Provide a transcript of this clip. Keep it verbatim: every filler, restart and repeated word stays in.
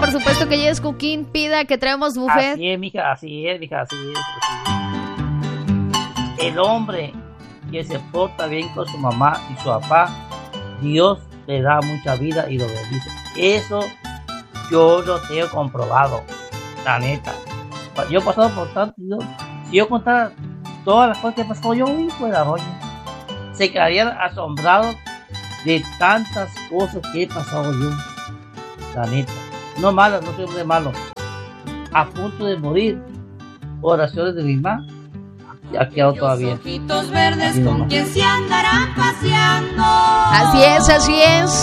por supuesto que ya es Cuquín, pida que traemos buffet. Así es, mija, así es, mija, así es. Así es. El hombre que se porta bien con su mamá y su papá, Dios le da mucha vida y lo bendice. Eso yo lo tengo comprobado, la neta. Yo he pasado por tanto, yo, si yo contara todas las cosas que he pasado yo, hijo de la roña, se quedarían asombrados de tantas cosas que he pasado yo, la neta. No malas, no soy hombre malo. A punto de morir, oraciones de mi mamá, y aquí hago todavía. Ojitos verdes con quien se andarán paseando. Así es, así es.